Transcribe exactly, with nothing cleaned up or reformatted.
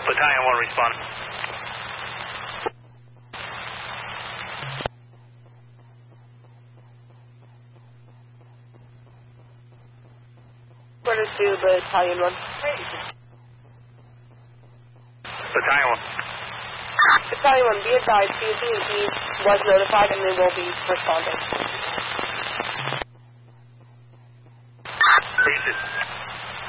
Battalion one responding. Quarter to Battalion one. Battalion one. Battalion one, be advised, C Z and E was notified and they will be responding. Basis.